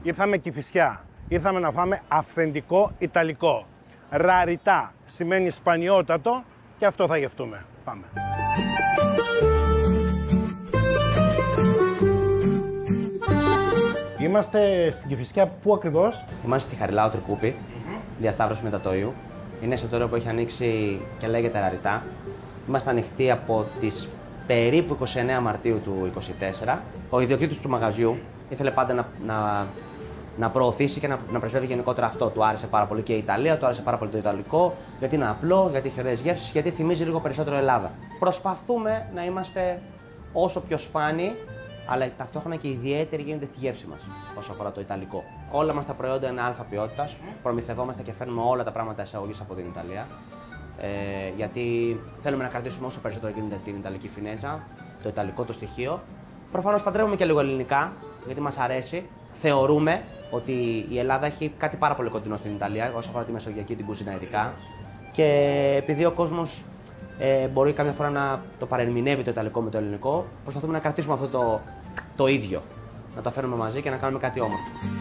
Ήρθαμε Κηφισιά. Ήρθαμε να φάμε αυθεντικό Ιταλικό. Ραριτά σημαίνει σπανιότατο και αυτό θα γευτούμε. Πάμε. Είμαστε στην Κηφισιά, πού ακριβώς? Είμαστε στη Χαριλάου Τρικούπη, διασταύρωση Μετατοίου. Είναι εστιατόριο που έχει ανοίξει και λέγεται Ραριτά. Είμαστε ανοιχτοί από τις περίπου 29 Μαρτίου του 2024. Ο ιδιοκτήτης του μαγαζιού ήθελε πάντα να προωθήσει και να πρεσβεύει γενικότερα αυτό. Του άρεσε πάρα πολύ και η Ιταλία, του άρεσε πάρα πολύ το Ιταλικό, γιατί είναι απλό, γιατί έχει ωραίες γεύσεις, γιατί θυμίζει λίγο περισσότερο Ελλάδα. Προσπαθούμε να είμαστε όσο πιο σπάνιοι, αλλά ταυτόχρονα και ιδιαίτερη γίνεται στη γεύση μας όσο αφορά το Ιταλικό. Όλα μας τα προϊόντα είναι αλφα ποιότητας, προμηθευόμαστε και φέρνουμε όλα τα πράγματα εισαγωγής από την Ιταλία. Γιατί θέλουμε να κρατήσουμε όσο περισσότερο γίνεται την Ιταλική φινέτσα, το Ιταλικό το στοιχείο. Προφανώς παντρεύουμε και λίγο ελληνικά, γιατί μας αρέσει. Θεωρούμε ότι η Ελλάδα έχει κάτι πάρα πολύ κοντινό στην Ιταλία, όσο αφορά τη μεσογειακή, την κουζίνα ειδικά. Και επειδή ο κόσμος μπορεί κάποια φορά να το παρερμηνεύει το Ιταλικό με το ελληνικό, προσπαθούμε να κρατήσουμε αυτό το ίδιο. Να το φέρουμε μαζί και να κάνουμε κάτι όμορφο.